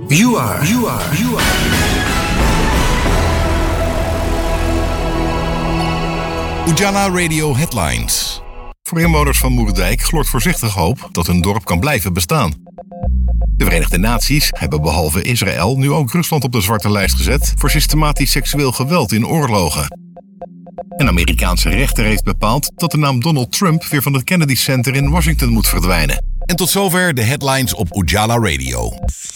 You are. Ujala Radio Headlines. Voor inwoners van Moerdijk gloort voorzichtig hoop dat hun dorp kan blijven bestaan. De Verenigde Naties hebben behalve Israël nu ook Rusland op de zwarte lijst gezet voor systematisch seksueel geweld in oorlogen. Een Amerikaanse rechter heeft bepaald dat de naam Donald Trump weer van het Kennedy Center in Washington moet verdwijnen. En tot zover de headlines op Ujala Radio.